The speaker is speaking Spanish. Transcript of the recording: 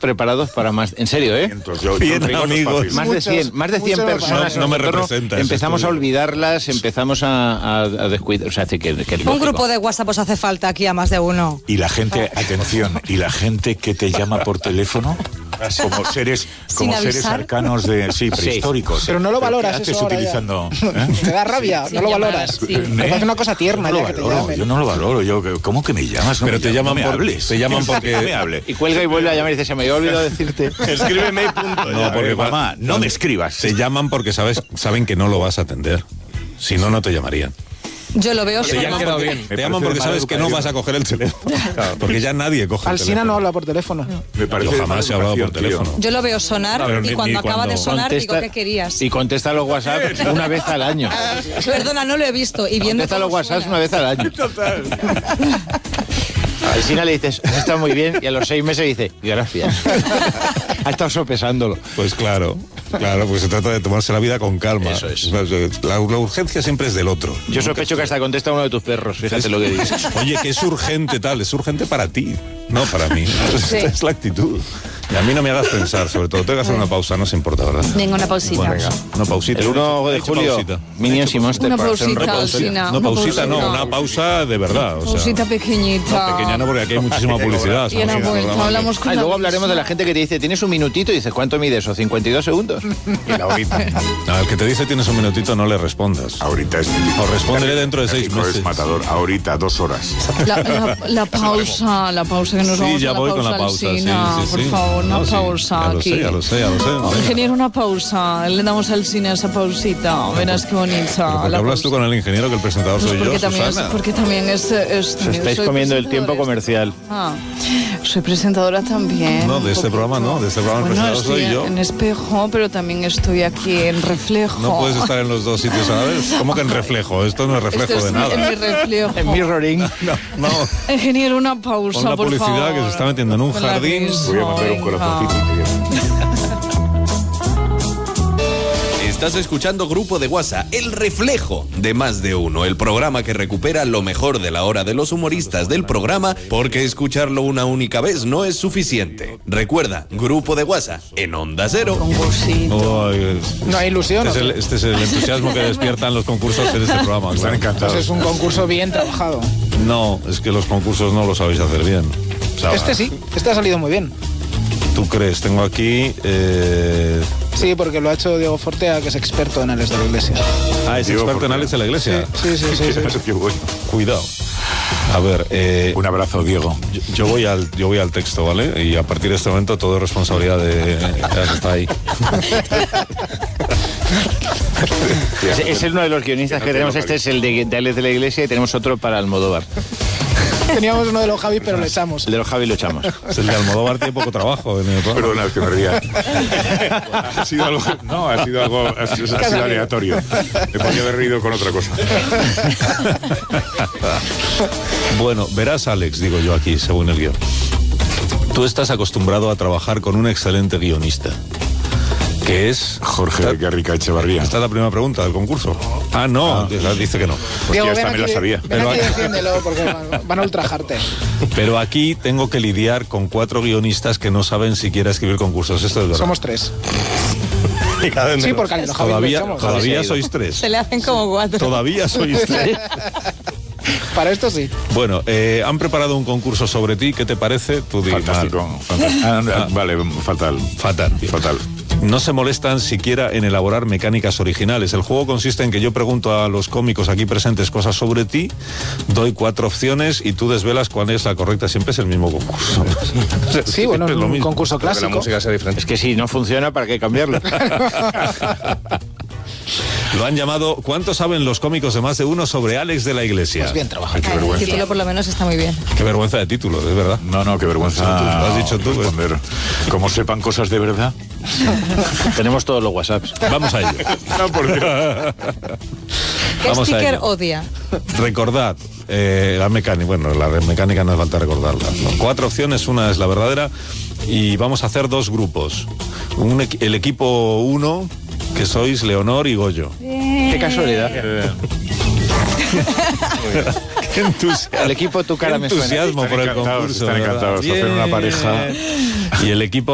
preparados para más. En serio, ¿eh? Bien, amigos. Más de 100 personas. No me representa. Empezamos a olvidarlas, empezamos a descuidar. O sea, que es un grupo de WhatsApp os hace falta aquí a más de uno. Y la gente, atención, y la gente que te llama por teléfono como seres arcanos prehistóricos. Pero no lo valoras. ¿Qué haces utilizando? Te da rabia, no lo valoras. Me parece una cosa tierna ya que te llamen. Yo no lo valoro. ¿Cómo que me llamas? Pero te llaman porque me hables. Y cuelga y vuelve a llamar y dice, se me había olvidado decirte. Escríbeme y punto. No, porque mamá, no me escribas. Te llaman porque saben que no lo vas a atender. Si no, no te llamarían. Yo lo veo Te llaman porque sabes que no vas a coger el teléfono. Claro, porque ya nadie coge el teléfono. Alsina no habla por teléfono. Yo jamás he hablado por teléfono. Yo lo veo sonar y cuando acaba de sonar digo, ¿qué querías? Y contesta los WhatsApp una vez al año. Perdona, no lo he visto. Y viendo contesta los WhatsApp una vez al año. Total. A Alsina le dices, está muy bien, y a los 6 meses dice, gracias. Ha estado sopesándolo. Pues claro, pues se trata de tomarse la vida con calma. Eso es. La urgencia siempre es del otro. Yo sospecho que hasta contesta uno de tus perros, fíjate lo que dices. Oye, que es urgente es urgente para ti, no para mí. Esta es la actitud. Y a mí no me hagas pensar, sobre todo. Tengo que hacer una pausa, no se importa, ¿verdad? Venga, una pausita. Bueno, venga, una pausita. El 1 de julio, Minions y Monster. Una pausita, Alsina. No, pausita, no, una pausa de verdad. Pausita pequeñita. No, pequeña no, porque aquí hay muchísima publicidad. Y en la vuelta hablamos con luego hablaremos de la gente que te dice, tienes un minutito, y dices, ¿cuánto mide eso? 52 segundos. Y la horita. Al que te dice tienes un minutito no le respondas. Ahorita es... O respóndele dentro de 6 meses. Es matador. Ahorita, 2 horas. La pausa que nos vamos ya a la voy pausa, con la pausa. Alsina, Sí. por favor, una pausa aquí. Ya lo sé. Ingeniero, una pausa. Le damos al cine esa pausita. Verás qué bonita. ¿Por qué hablas tú con el ingeniero, que el presentador soy yo, Susana? Porque también es estáis comiendo el tiempo comercial. Soy presentadora también. No, de este programa no. De este programa el presentador soy yo. En Espejo, pero también estoy aquí en Reflejo. No puedes estar en los dos sitios a la vez. ¿Cómo que en Reflejo? Esto no es reflejo de nada. En mi reflejo. En mirroring. No. Ingeniero, una pausa, Pon la por publicidad favor. que se está metiendo en un jardín. Voy a mandar un corazoncito. Estás escuchando Grupo de WhatsApp, el reflejo de Más de Uno, el programa que recupera lo mejor de la hora de los humoristas del programa, porque escucharlo una única vez no es suficiente. Recuerda, Grupo de WhatsApp en Onda Cero. No hay ilusión. Este es el entusiasmo que despiertan los concursos en este programa. Están encantados. Pues es un concurso bien trabajado. No, es que los concursos no lo sabéis hacer bien. O sea, Este ha salido muy bien. ¿Tú crees? Tengo aquí... Sí, porque lo ha hecho Diego Fortea, que es experto en Alex de la Iglesia. ¿Es experto en Alex de la Iglesia? Sí. Qué bueno. Cuidado. A ver, un abrazo, Diego. Yo voy al texto, ¿vale? Y a partir de este momento todo es responsabilidad de... está ahí. Es uno de los guionistas que tenemos. Este es el de Alex de la Iglesia, y tenemos otro para Almodóvar. Teníamos uno de los Javi, pero lo echamos. El de los Javi lo echamos. El de Almodóvar tiene poco trabajo en el programa. Perdona, es que me ría. Ha sido algo aleatorio. Me podía haber reído con otra cosa. Bueno, verás, Alex, digo yo aquí, según el guión. Tú estás acostumbrado a trabajar con un excelente guionista, que es... Jorge Garrica Echevarría. Esta es la primera pregunta del concurso. No, dice que no. Pues Diego, esta me la sabía. Ven aquí, defiéndelo, porque van a ultrajarte. Pero aquí tengo que lidiar con 4 guionistas que no saben siquiera escribir concursos. Esto es verdad. Somos 3. Sí, porque al de los Javi todavía sois 3. Se le hacen como 4. Todavía sois 3. Para esto sí. Bueno, han preparado un concurso sobre ti. ¿Qué te parece? Tú di, fantástico. Vale, fatal. Fatal. No se molestan siquiera en elaborar mecánicas originales. El juego consiste en que yo pregunto a los cómicos aquí presentes cosas sobre ti, doy 4 opciones y tú desvelas cuál es la correcta. Siempre es el mismo concurso. Sí, bueno, es un concurso clásico. Que la música sea diferente. Es que si no funciona, ¿para qué cambiarlo? Lo han llamado ¿Cuánto saben los cómicos de Más de Uno sobre Alex de la Iglesia? Pues bien trabajado. Qué vergüenza. El título por lo menos está muy bien. Qué vergüenza de título, es verdad. No, qué vergüenza. Lo has dicho tú. Responder. Como sepan cosas de verdad. Tenemos todos los WhatsApps. Vamos a ello. No, por Dios. ¿Qué sticker odia? Recordad, la mecánica. Bueno, la mecánica no hace falta recordarla. 4 opciones, una es la verdadera. Y vamos a hacer 2 grupos. El equipo 1, que sois Leonor y Goyo. Qué casualidad. El equipo Tu Cara Me Suena. Entusiasmo por el concurso. Están encantados. Hacen una pareja. Y el equipo